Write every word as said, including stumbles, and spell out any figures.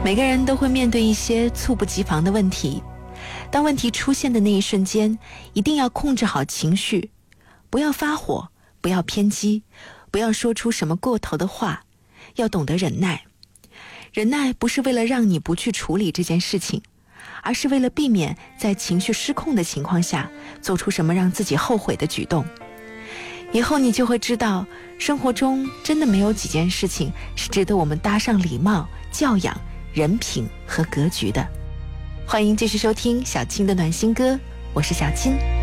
每个人都会面对一些猝不及防的问题，当问题出现的那一瞬间，一定要控制好情绪，不要发火，不要偏激，不要说出什么过头的话，要懂得忍耐。忍耐不是为了让你不去处理这件事情，而是为了避免在情绪失控的情况下做出什么让自己后悔的举动。以后你就会知道，生活中真的没有几件事情是值得我们搭上礼貌、教养、人品和格局的。欢迎继续收听小青的暖心歌，我是小青。